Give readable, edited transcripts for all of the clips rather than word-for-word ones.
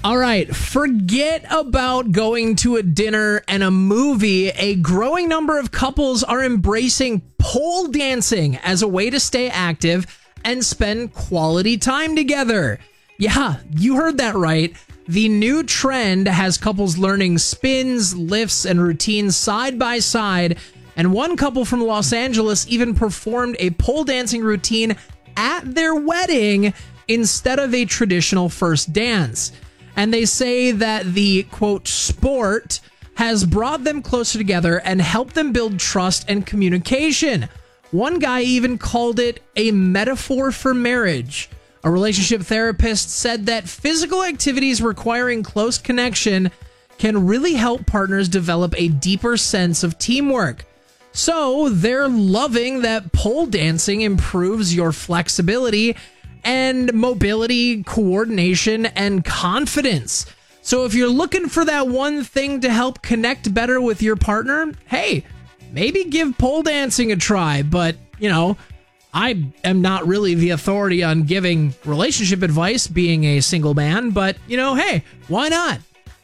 All right, forget about going to a dinner and a movie. A growing number of couples are embracing pole dancing as a way to stay active and spend quality time together. Yeah, you heard that right. The new trend has couples learning spins, lifts, and routines side by side. And one couple from Los Angeles even performed a pole dancing routine at their wedding instead of a traditional first dance. And they say that the, quote, sport has brought them closer together and helped them build trust and communication. One guy even called it a metaphor for marriage. A relationship therapist said that physical activities requiring close connection can really help partners develop a deeper sense of teamwork. So they're loving that pole dancing improves your flexibility and mobility, coordination, and confidence. So if you're looking for that one thing to help connect better with your partner, hey, maybe give pole dancing a try. But, you know, I am not really the authority on giving relationship advice, being a single man, but, you know, hey, why not?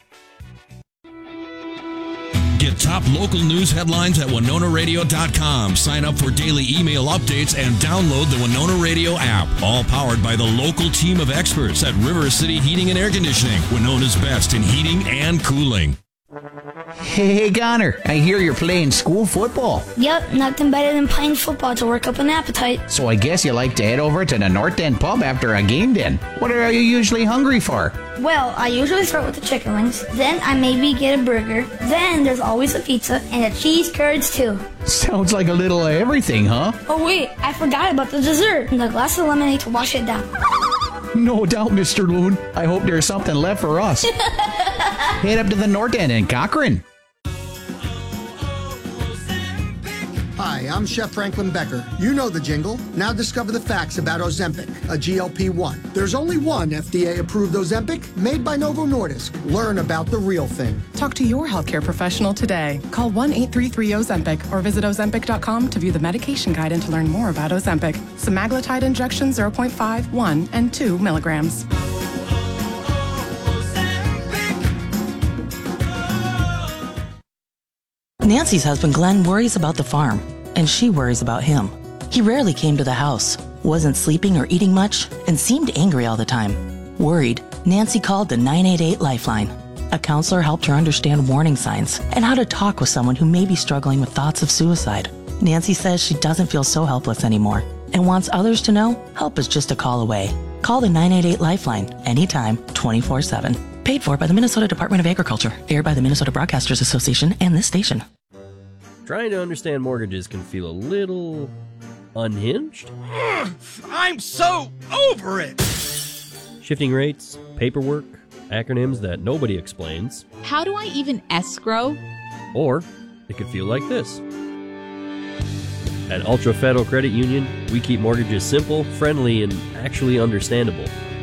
Get top local news headlines at WinonaRadio.com. Sign up for daily email updates and download the Winona Radio app. All powered by the local team of experts at River City Heating and Air Conditioning, Winona's best in heating and cooling. Hey, Connor, I hear you're playing school football. Yep, nothing better than playing football to work up an appetite. So I guess you like to head over to the North End pub after a game then. What are you usually hungry for? Well, I usually start with the chicken wings, then I maybe get a burger, then there's always a pizza, and a cheese curds too. Sounds like a little of everything, huh? Oh wait, I forgot about the dessert and the glass of lemonade to wash it down. No doubt, Mr. Loon. I hope there's something left for us. Head up to the North End in Cochrane. Hi, I'm Chef Franklin Becker. You know the jingle. Now discover the facts about Ozempic, a GLP-1. There's only one FDA-approved Ozempic made by Novo Nordisk. Learn about the real thing. Talk to your healthcare professional today. Call 1-833-OZEMPIC or visit Ozempic.com to view the medication guide and to learn more about Ozempic. Semaglutide injection 0.5, 1, and 2 milligrams. Nancy's husband Glenn worries about the farm, and she worries about him. He rarely came to the house, wasn't sleeping or eating much, and seemed angry all the time. Worried, Nancy called the 988 Lifeline. A counselor helped her understand warning signs and how to talk with someone who may be struggling with thoughts of suicide. Nancy says she doesn't feel so helpless anymore and wants others to know help is just a call away. Call the 988 Lifeline anytime, 24/7. Paid for by the Minnesota Department of Agriculture, aired by the Minnesota Broadcasters Association and this station. Trying to understand mortgages can feel a little unhinged. I'm so over it! Shifting rates, paperwork, acronyms that nobody explains. How do I even escrow? Or it could feel like this. At Ultra Federal Credit Union, we keep mortgages simple, friendly, and actually understandable.